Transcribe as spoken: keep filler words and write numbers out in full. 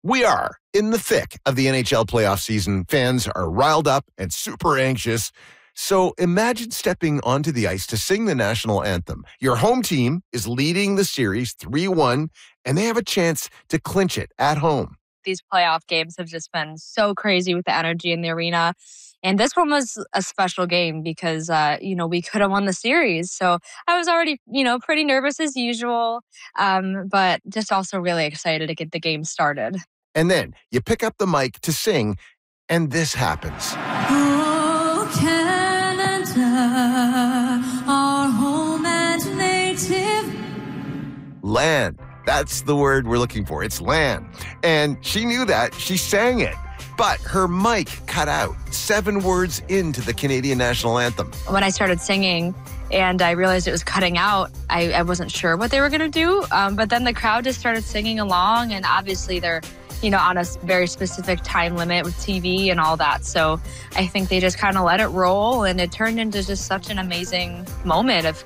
We are in the thick of the N H L playoff season. Fans are riled up and super anxious. So imagine stepping onto the ice to sing the national anthem. Your home team is leading the series three one, and they have a chance to clinch it at home. These playoff games have just been so crazy with the energy in the arena. And this one was a special game because, uh, you know, we could have won the series. So I was already, you know, pretty nervous as usual, um, but just also really excited to get the game started. And then you pick up the mic to sing, and this happens. Oh, Canada, our home and native. Land. That's the word we're looking for. It's land. And she knew that. She sang it. But her mic cut out seven words into the Canadian national anthem. When I started singing and I realized it was cutting out, I, I wasn't sure what they were going to do. Um, but then the crowd just started singing along, and obviously they're, you know, on a very specific time limit with T V and all that. So I think they just kind of let it roll, and it turned into just such an amazing moment of